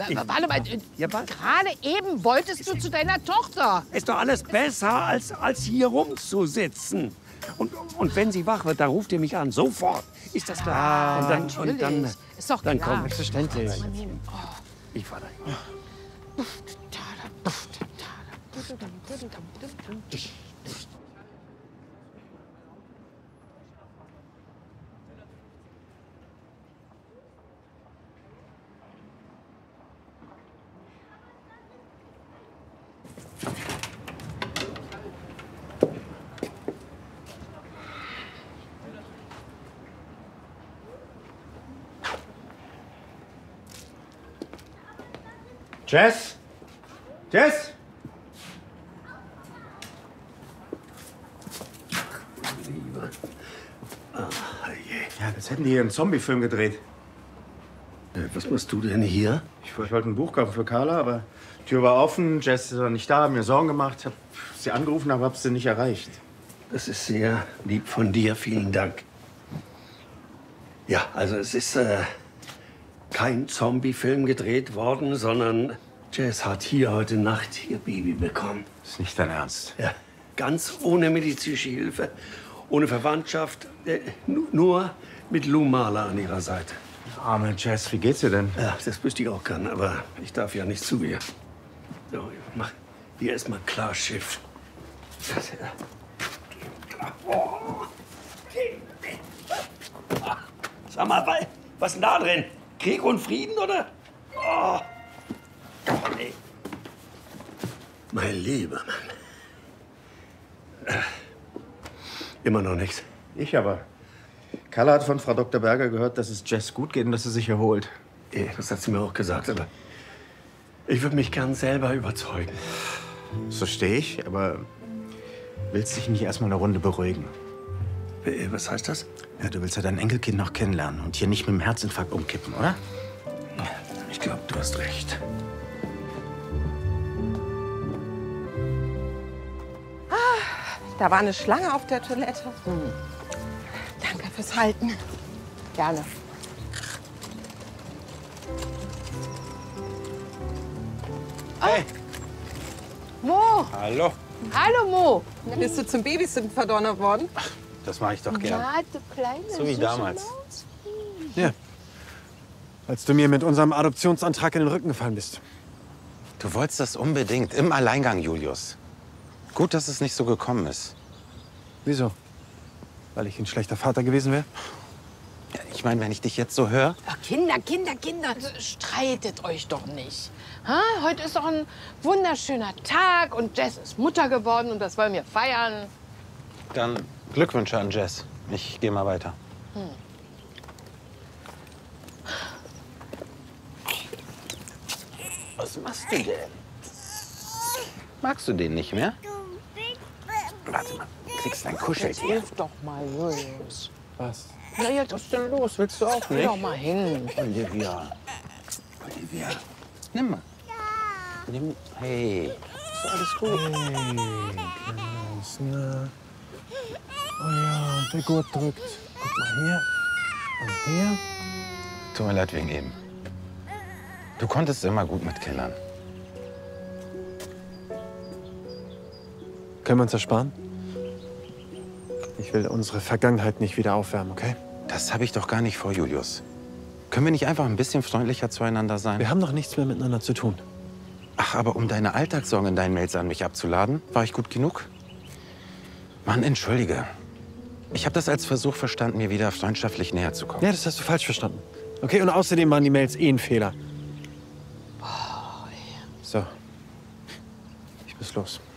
Warte mal, Ja, was? gerade eben wolltest du zu deiner Tochter. Ist doch alles besser, als hier rumzusitzen. Und wenn sie wach wird, dann ruft ihr mich an. Sofort. Ist das klar? Und dann Ist doch dann klar. komm. Selbstverständlich. Ich fahr dahin. Jess? Jess? Liebe. Ah, je. Ja, als hätten die hier einen Zombie-Film gedreht. Was machst du denn hier? Ich wollte ein Buch kaufen für Carla, aber die Tür war offen, Jess ist noch nicht da, hab mir Sorgen gemacht, hab sie angerufen, aber hab sie nicht erreicht. Das ist sehr lieb von dir. Vielen Dank. Ja, also es ist kein Zombie-Film gedreht worden, sondern Jess hat hier heute Nacht ihr Baby bekommen. Das ist nicht dein Ernst. Ja, ganz ohne medizinische Hilfe, ohne Verwandtschaft, nur mit Lou Marler an ihrer Seite. Arme Jess, wie geht's dir denn? Ja, das wüsste ich auch gern, aber ich darf ja nicht zu ihr. So, mach hier erstmal klar Schiff. Das, oh. Sag mal, was ist denn da drin? Krieg und Frieden, oder? Oh. Nee. Mein lieber Mann. Immer noch nichts. Ich aber. Carla hat von Frau Dr. Berger gehört, dass es Jess gut geht und dass sie sich erholt. Das hat sie mir auch gesagt, aber ich würde mich gern selber überzeugen. Das verstehe ich, aber willst dich nicht erstmal eine Runde beruhigen? Was heißt das? Ja, du willst ja dein Enkelkind noch kennenlernen und hier nicht mit dem Herzinfarkt umkippen, oder? Ich glaube, du hast recht. Da war eine Schlange auf der Toilette. Danke fürs Halten. Gerne. Hey! Mo! Hallo. Hallo, Mo! Bist du zum Babysitten verdonnert worden? Das mache ich doch gern. Ja, du kleine So wie süße damals. Maus. Ja. Als du mir mit unserem Adoptionsantrag in den Rücken gefallen bist. Du wolltest das unbedingt, im Alleingang, Julius. Gut, dass es nicht so gekommen ist. Wieso? Weil ich ein schlechter Vater gewesen wäre? Ja, ich meine, wenn ich dich jetzt so höre. Ach, Kinder, streitet euch doch nicht. Ha? Heute ist doch ein wunderschöner Tag und Jess ist Mutter geworden und das wollen wir feiern. Dann Glückwünsche an Jess. Ich gehe mal weiter. Was machst du denn? Magst du den nicht mehr? Warte mal, kriegst dein Kuscheltier. Hilf doch mal, Julius. Was? Na, jetzt Was ist denn los? Willst du auch geh nicht? doch mal hin. Olivia. Olivia. Nimm mal. Nimm. Hey. Ist alles gut? Na. Oh ja, der Gurt drückt. Guck mal hier. Und hier. Tut mir leid wegen eben. Du konntest immer gut mit Kindern. Können wir uns ersparen? Ich will unsere Vergangenheit nicht wieder aufwärmen, okay? Das habe ich doch gar nicht vor, Julius. Können wir nicht einfach ein bisschen freundlicher zueinander sein? Wir haben noch nichts mehr miteinander zu tun. Ach, aber um deine Alltagssorgen in deinen Mails an mich abzuladen, war ich gut genug? Mann, entschuldige. Ich habe das als Versuch verstanden, mir wieder freundschaftlich näher zu kommen. Ja, das hast du falsch verstanden. Okay, und außerdem waren die Mails eh ein Fehler. So. Ich muss los.